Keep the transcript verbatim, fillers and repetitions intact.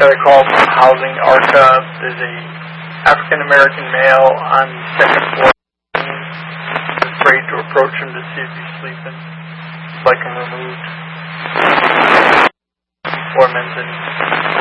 got a call from Housing ARCA. There's a African American male on the second floor. He's afraid to approach him to see if he's sleeping. He'd like him removed. Four men's in.